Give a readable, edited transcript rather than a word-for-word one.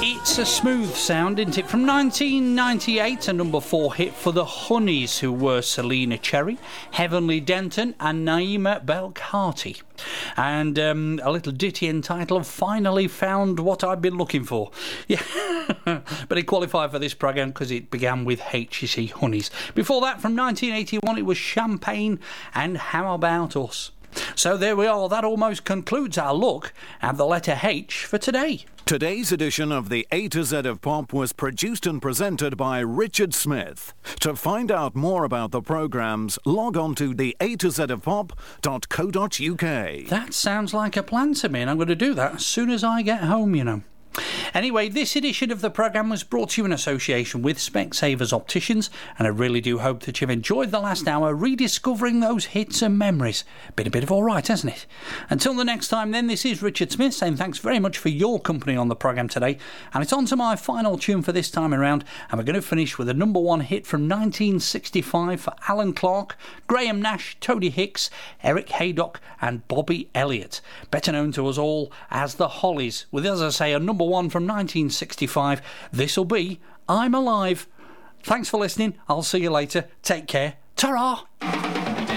It's a smooth sound, isn't it? From 1998, a number 4 hit for the Honeys, who were Selena Cherry, Heavenly Denton and Naima Belkati. And a little ditty entitled Finally Found What I've Been Looking For. Yeah, but it qualified for this programme because it began with HCC Honeys. Before that, from 1981, it was Champagne and How About Us. So there we are. That almost concludes our look at the letter H for today. Today's edition of the A to Z of Pop was produced and presented by Richard Smith. To find out more about the programmes, log on to the atozofpop.co.uk. That sounds like a plan to me, and I'm going to do that as soon as I get home, you know. Anyway, this edition of the programme was brought to you in association with Specsavers Opticians, and I really do hope that you've enjoyed the last hour rediscovering those hits and memories. Been a bit of all right, hasn't it? Until the next time then, this is Richard Smith saying thanks very much for your company on the programme today, and it's on to my final tune for this time around, and we're going to finish with a number 1 hit from 1965 for Alan Clark, Graham Nash, Tony Hicks, Eric Haydock and Bobby Elliott, better known to us all as the Hollies, with, as I say, a number 1 from 1965. This'll be I'm Alive. Thanks for listening. I'll see you later. Take care. Ta-ra!